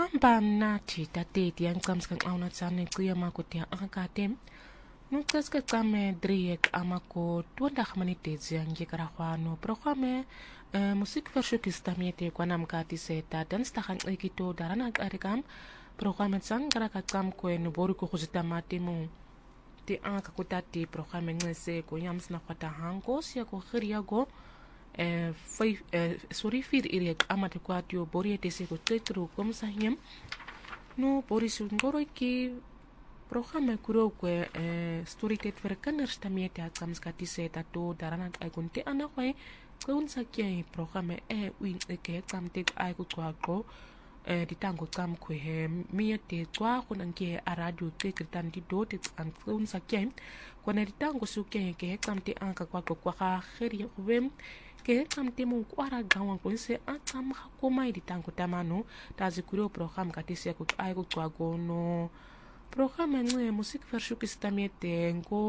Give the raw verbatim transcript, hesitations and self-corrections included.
Hamba mnathi tateti yancamska nqawna tsane qiya makutia akate. Nuqaska tsame driek amako tuanda khamani tezi yange karahwano programe musik vershukista miete kwana mkati seta dan stakhan ekito darana arikam programe tsang karaka tsam kwenu boruko khuzita matemu te aka kutati programe ngese ko yamsna kwata hango sia ko khiria go eh fai sorry fir iriek amate kwatio boriete se ko tetru kom sahyam no borisu ngoro ki programa kuro kwe story tet verkenner stamiete atsamskati seta to darana ay kunti anakwe kun sakye programa e win eke tsamtet ay ku twaqo e ditango tsam kwe he miete twa kunanke a radio tekritan di do te tsam kun sakye kona ditango suke ke tsamte anka kwa kwa kha khiri wem ke tsamte mun kwara gawan kun se atsam ko mai ditango tamano tazikuro program katise ku ay ku twaqo no programa nge musik vershukista miete ngo